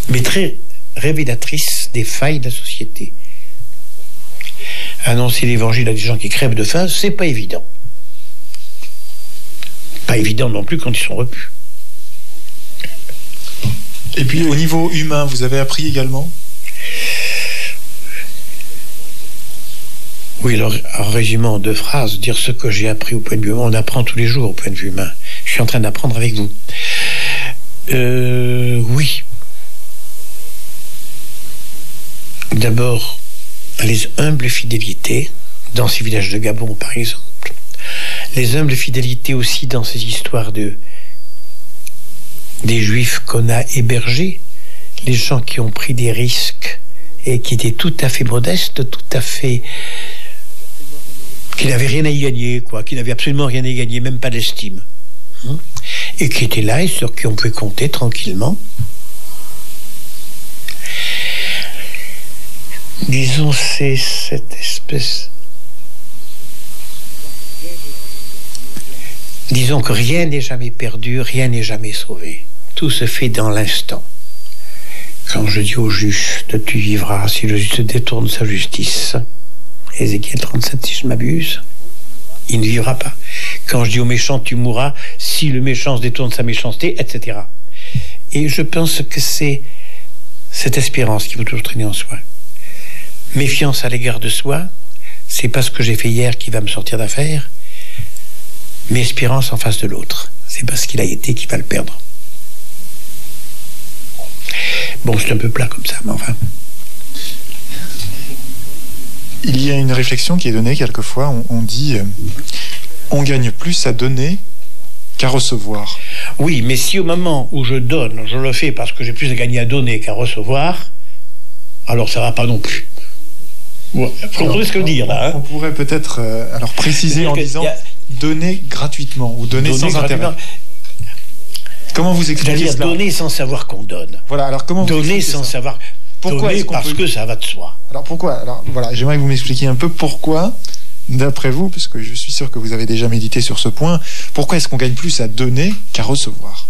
mais très révélatrice des failles de la société. Annoncer l'évangile à des gens qui crèvent de faim, c'est pas évident. Pas évident non plus quand ils sont repus. Et puis au niveau humain, vous avez appris également ? Oui, alors, en résumé en 2 phrases, dire ce que j'ai appris au point de vue humain, on apprend tous les jours au point de vue humain. Je suis en train d'apprendre avec vous. Oui. D'abord, les humbles fidélités, dans ces villages de Gabon par exemple. Les humbles fidélités aussi dans ces histoires des Juifs qu'on a hébergés, les gens qui ont pris des risques et qui étaient tout à fait modestes, tout à fait... qui n'avaient rien à y gagner, quoi, qui n'avaient absolument rien à y gagner, même pas d'estime. Et qui étaient là et sur qui on pouvait compter tranquillement. Disons, c'est cette espèce... Disons que rien n'est jamais perdu, rien n'est jamais sauvé. Tout se fait dans l'instant. Quand je dis au juste, tu vivras si le juste détourne sa justice. Ézéchiel 37, si je m'abuse. Il ne vivra pas. Quand je dis au méchant, tu mourras si le méchant se détourne sa méchanceté, etc. Et je pense que c'est cette espérance qui faut toujours traîner en soi. Méfiance à l'égard de soi, c'est pas ce que j'ai fait hier qui va me sortir d'affaire, mais espérance en face de l'autre. C'est pas ce qu'il a été qui va le perdre. Bon, c'est un peu plat comme ça, mais enfin... Il y a une réflexion qui est donnée quelquefois, on dit on gagne plus à donner qu'à recevoir. Oui, mais si au moment où je donne, je le fais parce que j'ai plus à gagner à donner qu'à recevoir, alors ça va pas non plus. Ouais, vous comprenez ce que je veux dire là, hein? On pourrait peut-être alors préciser en disant donner gratuitement ou donner sans intérêt. Comment vous expliquez cela? Donner sans savoir qu'on donne. Voilà, alors comment vous donner sans savoir. Pourquoi donner parce que ça va de soi. Alors pourquoi? Alors voilà, j'aimerais que vous m'expliquiez un peu pourquoi, d'après vous, parce que je suis sûr que vous avez déjà médité sur ce point, pourquoi est-ce qu'on gagne plus à donner qu'à recevoir?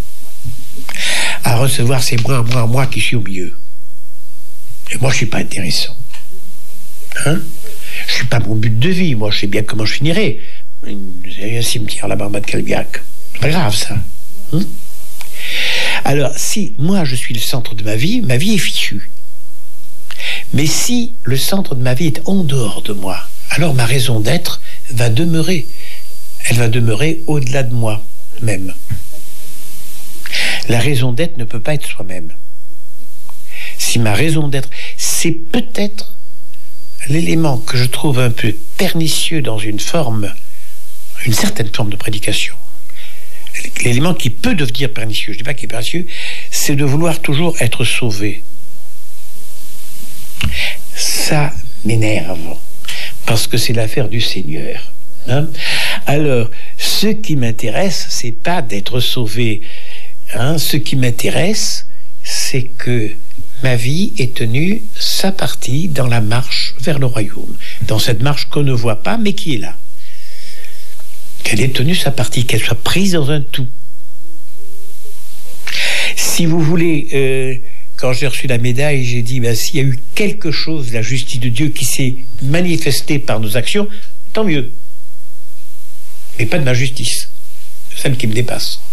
À recevoir, c'est moi qui suis au milieu. Et moi, je suis pas intéressant. Hein? Je suis pas mon but de vie. Moi, je sais bien comment je finirai. Il y a un cimetière là-bas en bas de Calbiac. C'est pas grave, ça. Hein? Alors, si moi je suis le centre de ma vie est fichue. Mais si le centre de ma vie est en dehors de moi, alors ma raison d'être va demeurer. Elle va demeurer au-delà de moi même. La raison d'être ne peut pas être soi-même. Si ma raison d'être, c'est peut-être l'élément que je trouve un peu pernicieux dans une certaine forme de prédication. L'élément qui peut devenir pernicieux, je ne dis pas qu'il est pernicieux, c'est de vouloir toujours être sauvé. Ça m'énerve, parce que c'est l'affaire du Seigneur. Hein? Alors, ce qui m'intéresse, c'est pas d'être sauvé. Hein? Ce qui m'intéresse, c'est que ma vie ait tenu sa partie dans la marche vers le royaume. Dans cette marche qu'on ne voit pas, mais qui est là. Qu'elle ait tenu sa partie, qu'elle soit prise dans un tout. Si vous voulez, quand j'ai reçu la médaille, j'ai dit, s'il y a eu quelque chose de la justice de Dieu qui s'est manifestée par nos actions, tant mieux. Mais pas de ma justice, celle qui me dépasse.